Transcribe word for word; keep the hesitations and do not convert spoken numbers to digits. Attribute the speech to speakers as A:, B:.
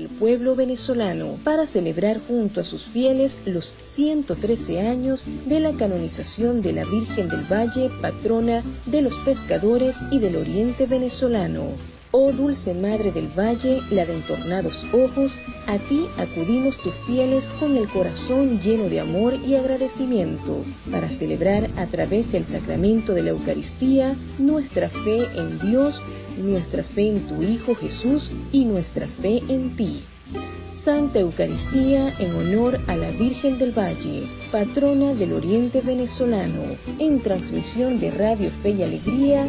A: del pueblo venezolano para celebrar junto a sus fieles los ciento trece años de la canonización de la Virgen del Valle, patrona de los pescadores y del oriente venezolano. Oh dulce Madre del Valle, la de entornados ojos, a ti acudimos tus fieles con el corazón lleno de amor y agradecimiento, para celebrar a través del sacramento de la Eucaristía nuestra fe en Dios, nuestra fe en tu Hijo Jesús y nuestra fe en ti. Santa Eucaristía en honor a la Virgen del Valle, patrona del oriente venezolano, en transmisión de Radio Fe y Alegría,